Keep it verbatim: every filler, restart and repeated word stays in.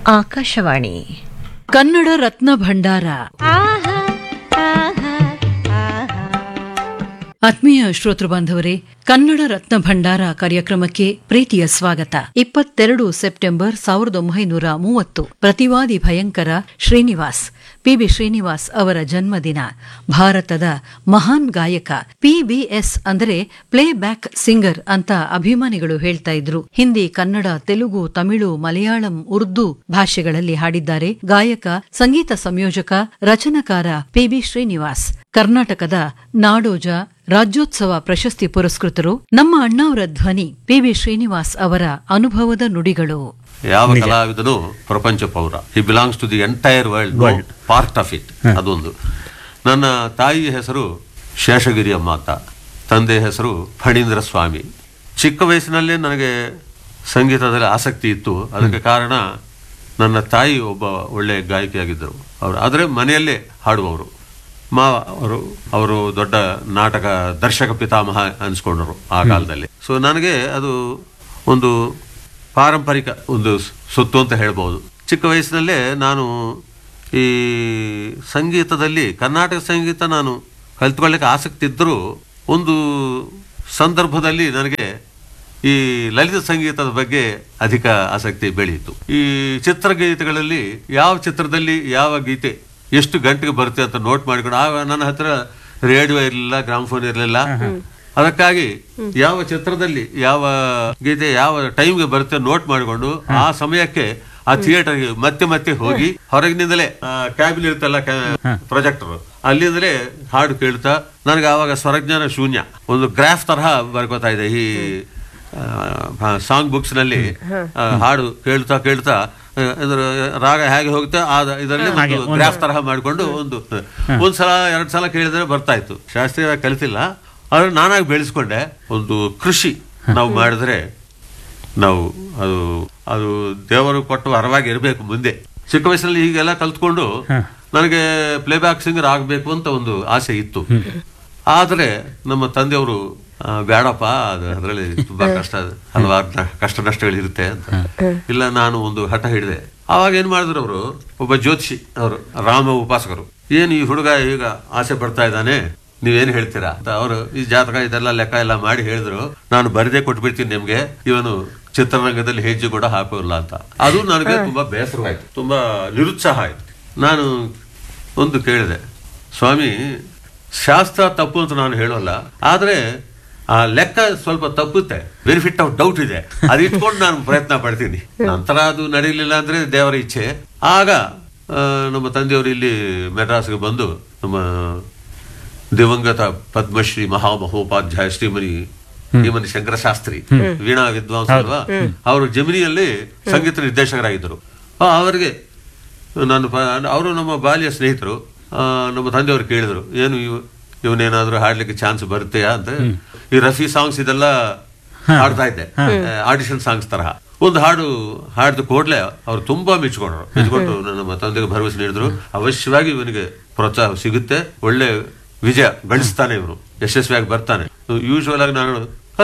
ಆಕಾಶವಾಣಿ ಕನ್ನಡ ರತ್ನ ಭಂಡಾರ. ಆತ್ಮೀಯ ಶ್ರೋತೃ ಬಾಂಧವರೇ, ಕನ್ನಡ ರತ್ನ ಭಂಡಾರ ಕಾರ್ಯಕ್ರಮಕ್ಕೆ ಪ್ರೀತಿಯ ಸ್ವಾಗತ. ಇಪ್ಪತ್ತೆರಡು ಸೆಪ್ಟೆಂಬರ್ ಸಾವಿರದ ಒಂಬೈನೂರ ಮೂವತ್ತು ಪ್ರತಿವಾದಿ ಭಯಂಕರ ಶ್ರೀನಿವಾಸ್ ಪಿಬಿ ಶ್ರೀನಿವಾಸ್ ಅವರ ಜನ್ಮದಿನ. ಭಾರತದ ಮಹಾನ್ ಗಾಯಕ. ಪಿಬಿಎಸ್ ಅಂದರೆ ಪ್ಲೇ ಬ್ಯಾಕ್ ಸಿಂಗರ್ ಅಂತ ಅಭಿಮಾನಿಗಳು ಹೇಳ್ತಾ ಇದ್ರು. ಹಿಂದಿ, ಕನ್ನಡ, ತೆಲುಗು, ತಮಿಳು, ಮಲಯಾಳಂ, ಉರ್ದು ಭಾಷೆಗಳಲ್ಲಿ ಹಾಡಿದ್ದಾರೆ. ಗಾಯಕ, ಸಂಗೀತ ಸಂಯೋಜಕ, ರಚನಕಾರ ಪಿಬಿ ಶ್ರೀನಿವಾಸ್. ಕರ್ನಾಟಕದ ನಾಡೋಜ, ರಾಜ್ಯೋತ್ಸವ ಪ್ರಶಸ್ತಿ ಪುರಸ್ಕೃತರು. ನಮ್ಮ ಅಣ್ಣಾವರ ಧ್ವನಿ ಪಿಬಿ ಶ್ರೀನಿವಾಸ್ ಅವರ ಅನುಭವದ ನುಡಿಗಳು. ಯಾವ ಕಲಾವಿದನು ಪ್ರಪಂಚ ಪೌರ. ಹಿ belongs to the entire world, no part of it. ಅದೊಂದು. ನನ್ನ ತಾಯಿಯ ಹೆಸರು ಶೇಷಗಿರಿ ಅಮ್ಮಾತ, ತಂದೆ ಹೆಸರು ಫಣೀಂದ್ರ ಸ್ವಾಮಿ. ಚಿಕ್ಕ ವಯಸ್ಸಿನಲ್ಲೇ ನನಗೆ ಸಂಗೀತದಲ್ಲಿ ಆಸಕ್ತಿ ಇತ್ತು. ಅದಕ್ಕೆ ಕಾರಣ ನನ್ನ ತಾಯಿ ಒಬ್ಬ ಒಳ್ಳೆ ಗಾಯಕಿಯಾಗಿದ್ದರು ಅವರು. ಆದರೆ ಮನೆಯಲ್ಲೇ ಹಾಡುವವರು. ಮಾವ ಅವರು ಅವರು ದೊಡ್ಡ ನಾಟಕ ದರ್ಶಕ ಪಿತಾಮಹ ಅನಿಸ್ಕೊಂಡರು ಆ ಕಾಲದಲ್ಲಿ. ಸೊ ನನಗೆ ಅದು ಒಂದು ಪಾರಂಪರಿಕ ಒಂದು ಸೊತ್ತು ಅಂತ ಹೇಳ್ಬೋದು. ಚಿಕ್ಕ ವಯಸ್ಸಿನಲ್ಲೇ ನಾನು ಈ ಸಂಗೀತದಲ್ಲಿ, ಕರ್ನಾಟಕ ಸಂಗೀತ ನಾನು ಕಲಿತ್ಕೊಳ್ಳಿಕ್ಕೆ ಆಸಕ್ತಿ ಇದ್ದರೂ ಒಂದು ಸಂದರ್ಭದಲ್ಲಿ ನನಗೆ ಈ ಲಲಿತ ಸಂಗೀತದ ಬಗ್ಗೆ ಅಧಿಕ ಆಸಕ್ತಿ ಬೆಳೆಯಿತು. ಈ ಚಿತ್ರಗೀತೆಗಳಲ್ಲಿ ಯಾವ ಚಿತ್ರದಲ್ಲಿ ಯಾವ ಗೀತೆ ಎಷ್ಟು ಗಂಟೆಗೆ ಬರುತ್ತೆ ಅಂತ ನೋಟ್ ಮಾಡಿಕೊಂಡು, ಆಗ ನನ್ನ ಹತ್ರ ರೇಡಿಯೋ ಇರಲಿಲ್ಲ, ಗ್ರಾಮ್ಫೋನ್ ಇರಲಿಲ್ಲ. ಅದಕ್ಕಾಗಿ ಯಾವ ಚಿತ್ರದಲ್ಲಿ ಯಾವ ಗೀತೆ ಯಾವ ಟೈಮ್ಗೆ ಬರುತ್ತೆ ನೋಟ್ ಮಾಡಿಕೊಂಡು ಆ ಸಮಯಕ್ಕೆ ಆ ಥಿಯೇಟರ್ಗೆ ಮತ್ತೆ ಮತ್ತೆ ಹೋಗಿ ಹೊರಗಿನಿಂದಲೇ ಕ್ಯಾಬಿನ್ ಇರುತ್ತಲ್ಲ ಪ್ರೊಜೆಕ್ಟರ್, ಅಲ್ಲಿಂದಲೇ ಹಾಡು ಕೇಳ್ತಾ, ನನಗೆ ಆವಾಗ ಸ್ವರಜ್ಞಾನ ಶೂನ್ಯ, ಒಂದು ಗ್ರಾಫ್ ತರಹ ಬರ್ಕೋತಾ ಇದೆ ಈ ಸಾಂಗ್ ಬುಕ್ಸ್ ನಲ್ಲಿ. ಹಾಡು ಕೇಳ್ತಾ ಕೇಳ್ತಾ ರಾಗ ಹೇಗೆ ಹೋಗುತ್ತೆ ಆ ಇದರಲ್ಲಿ ಗ್ರಾಫ್ ತರಹ ಮಾಡಿಕೊಂಡು ಒಂದು ಒಂದ್ಸಲ ಎರಡ್ ಸಲ ಕೇಳಿದ್ರೆ ಬರ್ತಾ ಇತ್ತು. ಶಾಸ್ತ್ರೀಯವಾಗಿ ಕಲಿತಿಲ್ಲ, ಆದ್ರೆ ನಾನಾಗಿ ಬೆಳೆಸ್ಕೊಂಡೆ. ಒಂದು ಕೃಷಿ ನಾವು ಮಾಡಿದ್ರೆ ನಾವು ಅದು ಅದು ದೇವರು ಕೊಟ್ಟು ವರವಾಗಿ ಇರಬೇಕು ಮುಂದೆ. ಚಿಕ್ಕ ವಯಸ್ಸಲ್ಲಿ ಹೀಗೆಲ್ಲ ಕಲ್ತ್ಕೊಂಡು ನನಗೆ ಪ್ಲೇಬ್ಯಾಕ್ ಸಿಂಗರ್ ಆಗಬೇಕು ಅಂತ ಒಂದು ಆಸೆ ಇತ್ತು. ಆದ್ರೆ ನಮ್ಮ ತಂದೆಯವರು ಬೇಡಪ್ಪ, ಅದು ಅದರಲ್ಲಿ ತುಂಬಾ ಕಷ್ಟ, ಹಲವಾರು ಕಷ್ಟ ನಷ್ಟಗಳಿರುತ್ತೆ ಅಂತ. ಇಲ್ಲ, ನಾನು ಒಂದು ಹಠ ಹಿಡಿದೆ. ಆವಾಗ ಏನ್ ಮಾಡಿದ್ರು ಅವರು, ಒಬ್ಬ ಜ್ಯೋತಿಷಿ ಅವರು, ರಾಮ ಉಪಾಸಕರು, ಏನು ಈ ಹುಡುಗ ಈಗ ಆಸೆ ಪಡ್ತಾ ಇದ್ದಾನೆ, ನೀವೇನು ಹೇಳ್ತೀರಾ ಅಂತ ಅವರು ಈ ಜಾತಕ ಇದೆಲ್ಲ ಲೆಕ್ಕ ಎಲ್ಲ ಮಾಡಿ ಹೇಳಿದ್ರು. ನಾನು ಬರದೇ ಕೊಟ್ಬಿಡ್ತೀನಿ ನಿಮ್ಗೆ, ಇವನು ಚಿತ್ರರಂಗದಲ್ಲಿ ಹೆಜ್ಜೆ ಕೂಡ ಹಾಕೋಲ್ಲ ಅಂತ. ಅದು ನನಗೆ ತುಂಬಾ ಬೇಸರವಾಯ್ತು, ತುಂಬಾ ನಿರುತ್ಸಾಹ ಆಯ್ತು. ನಾನು ಒಂದು ಕೇಳಿದೆ, ಸ್ವಾಮಿ ಶಾಸ್ತ್ರ ತಪ್ಪು ಅಂತ ನಾನು ಹೇಳೋಲ್ಲ, ಆದ್ರೆ ಆ ಲೆಕ್ಕ ಸ್ವಲ್ಪ ತಪ್ಪುತ್ತೆ, ಬೆನಿಫಿಟ್ ಆಫ್ ಡೌಟ್ ಇದೆ, ಅದು ಇಟ್ಕೊಂಡು ನಾನು ಪ್ರಯತ್ನ ಪಡ್ತೀನಿ. ನಂತರ ಅದು ನಡೀಲಿಲ್ಲ ಅಂದ್ರೆ ದೇವರ ಇಚ್ಛೆ. ಆಗ ನಮ್ಮ ತಂದೆಯವರು ಇಲ್ಲಿ ಮೆಡ್ರಾಸ್ಗೆ ಬಂದು ನಮ್ಮ ದಿವಂಗತ ಪದ್ಮಶ್ರೀ ಮಹಾಮಹೋಪಾಧ್ಯಾಯ ಶ್ರೀಮನಿ ಶ್ರೀಮನಿ ಶಂಕರಶಾಸ್ತ್ರಿ, ವೀಣಾ ವಿದ್ವಾಂಸ ಅಲ್ವಾ, ಅವರು ಜಮಿನಿಯಲ್ಲಿ ಸಂಗೀತ ನಿರ್ದೇಶಕರಾಗಿದ್ದರು. ಅವರಿಗೆ ನಾನು ಅವರು ನಮ್ಮ ಬಾಲ್ಯ ಸ್ನೇಹಿತರು. ನಮ್ಮ ತಂದೆಯವರು ಕೇಳಿದ್ರು, ಏನು ಇವ್ ಇವನೇನಾದ್ರೂ ಹಾಡ್ಲಿಕ್ಕೆ ಚಾನ್ಸ್ ಬರುತ್ತೆಯಾ ಅಂತ. ಈ ರಫಿ ಸಾಂಗ್ಸ್ ಇದೆಲ್ಲ ಹಾಡ್ತಾ ಇದ್ದೆ, ಆಡಿಷನ್ ಸಾಂಗ್ಸ್ ತರಹ. ಒಂದು ಹಾಡು ಹಾಡಿದ ಕೂಡಲೇ ಅವ್ರು ತುಂಬಾ ಮೆಚ್ಕೊಂಡ್ರು. ಮೆಚ್ಕೊಂಡು ನಮ್ಮ ತಂದೆಗೆ ಭರವಸೆ ನೀಡಿದ್ರು, ಅವಶ್ಯವಾಗಿ ಇವನಿಗೆ ಪ್ರೋತ್ಸಾಹ ಸಿಗುತ್ತೆ, ಒಳ್ಳೆ ವಿಜಯ ಗಳಿಸ್ತಾನೆ, ಇವನು ಯಶಸ್ವಿಯಾಗಿ ಬರ್ತಾನೆ. ಯೂಶುವಲ್ ಆಗಿ ನಾನು